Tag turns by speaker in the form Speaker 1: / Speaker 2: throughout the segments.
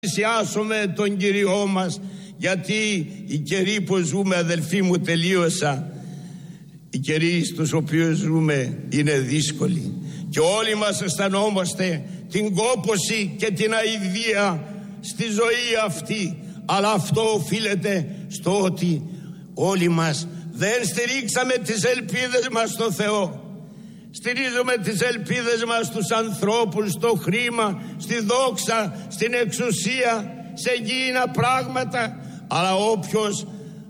Speaker 1: πλησιάσουμε τον Κύριό μας, γιατί οι καιροί που ζούμε, αδελφοί μου, τελείωσα. Οι καιροί στους οποίους ζούμε είναι δύσκολοι και όλοι μας αισθανόμαστε την κόπωση και την αηδία στη ζωή αυτή, αλλά αυτό οφείλεται στο ότι όλοι μας δεν στηρίξαμε τις ελπίδες μας στο Θεό. Στηρίζουμε τις ελπίδες μας στους ανθρώπους, στο χρήμα, στη δόξα, στην εξουσία, σε γήινα πράγματα, αλλά όποιος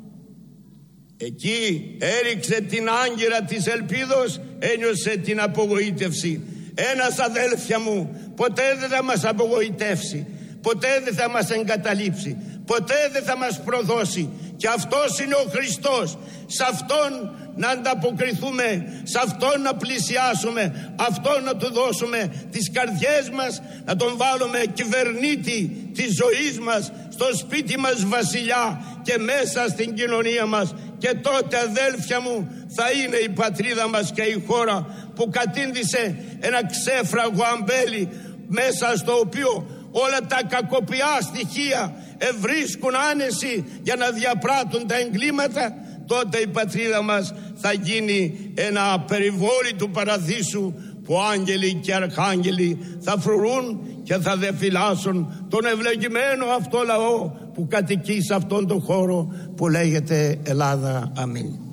Speaker 1: εκεί έριξε την άγκυρα της ελπίδος, ένιωσε την απογοήτευση. Ένας, αδέλφια μου, ποτέ δεν θα μας απογοητεύσει, ποτέ δεν θα μας εγκαταλείψει, ποτέ δεν θα μας προδώσει. Και αυτός είναι ο Χριστός. Σε Αυτόν να ανταποκριθούμε, σε Αυτόν να πλησιάσουμε, Αυτόν να Του δώσουμε τις καρδιές μας, να Τον βάλουμε κυβερνήτη της ζωής μας, στο σπίτι μας βασιλιά και μέσα στην κοινωνία μας. Και τότε, αδέλφια μου, θα είναι η πατρίδα μας και η χώρα που κατήντησε ένα ξέφραγο αμπέλι, μέσα στο οποίο όλα τα κακοποιά στοιχεία ευρίσκουν άνεση για να διαπράττουν τα εγκλήματα. Τότε η πατρίδα μας θα γίνει ένα περιβόλι του παραδείσου, που άγγελοι και αρχάγγελοι θα φρουρούν και θα δεφυλάσσουν τον ευλογημένο αυτό λαό που κατοικεί σε αυτόν τον χώρο που λέγεται Ελλάδα. Αμήν.